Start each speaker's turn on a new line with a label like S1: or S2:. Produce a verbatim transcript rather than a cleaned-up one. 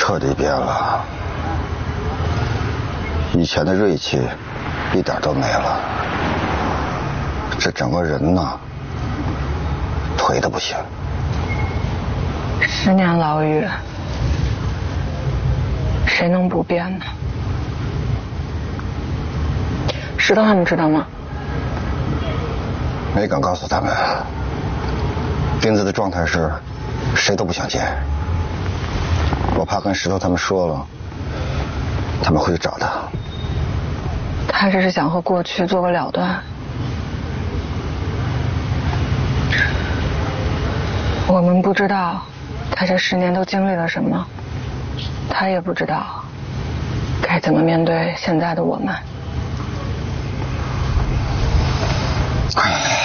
S1: 彻底变了，以前的锐气一点都没了，这整个人呢，颓得不行。
S2: 十年牢狱，谁能不变呢？石头他们知道吗？
S1: 没敢告诉他们。钉子的状态是，谁都不想见。我怕跟石头他们说了，他们会去找他。
S2: 他只是想和过去做个了断。我们不知道他这十年都经历了什么，他也不知道该怎么面对现在的我们。
S1: 唉。